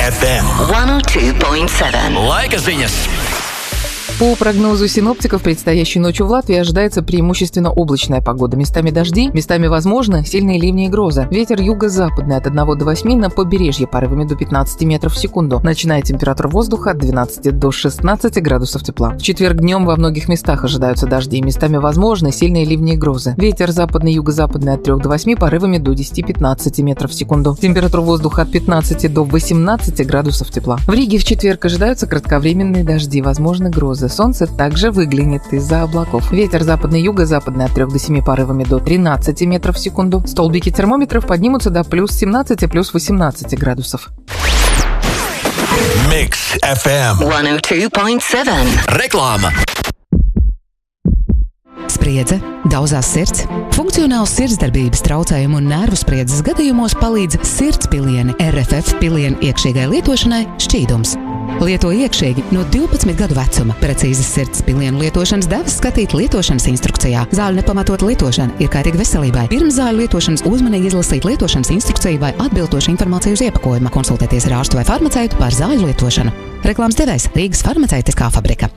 FM 102.7. Laika ziņas. По прогнозу синоптиков, предстоящей ночью в Латвии ожидается преимущественно облачная погода. Местами дожди, местами возможно сильные ливни и гроза. Ветер юго-западный от 1 до 8, на побережье порывами до 15 метров в секунду. Ночная температура воздуха от 12 до 16 градусов тепла. В четверг днем во многих местах ожидаются дожди. Местами возможны сильные ливни и грозы. Ветер западный, юго-западный от 3 до 8, порывами до 10-15 метров в секунду. Температура воздуха от 15 до 18 градусов тепла. В Риге в четверг ожидаются кратковременные дожди, возможны грозы. Солнце также выглянет из-за облаков. Ветер западный, юго-западный от 3 до 7, порывами до 13 метров в секунду. Столбики термометров поднимутся до плюс 17, плюс 18 градусов. Mix FM 102.7. Reklāma. Spriedze, daudzās sirds, funkcionāls sirdsdarbības traucējumu un nervu spriedzes gadījumos palīdz sirdspilieni RFF pilienu iekšīgai lietošanai Šķīdums. Lieto iekšīgi no 12 gadu vecuma. Precīzas sirdspilienu lietošanas devas skatīt lietošanas instrukcijā. Zāļu nepamatot lietošana ir kaitīga veselībai. Pirms zāļu lietošanas uzmanīgi izlasīt lietošanas instrukciju vai atbilstošu informāciju uz iepakojuma. Konsultēties ar ārstu vai farmaceitu par zāļu lietošanu. Reklāmas devējs Rīgas farmaceitiskā fabrika.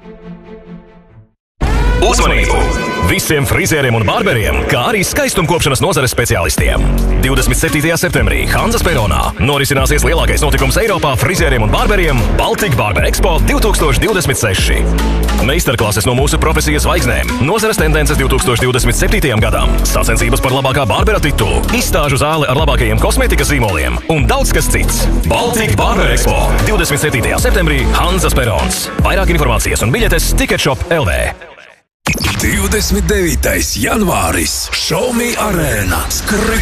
Uzmanību! Visiem frizieriem un barberiem, kā arī skaistumkopšanas nozares speciālistiem. 27. septembrī Hanzas peronā norisināsies lielākais notikums Eiropā frizieriem un barberiem – Baltic Barber Expo 2026. Meistarklases no mūsu profesijas zvaigznēm, nozares tendences 2027. gadam, sacensības par labākā barbera titulu, izstāžu zāle ar labākajiem kosmētikas zīmoliem un daudz kas cits. Baltic Barber Expo 27. septembrī Hanzas perons. Vairāk informācijas un biļetes Ticketshop LV. 29. janvāris Show Me Arena.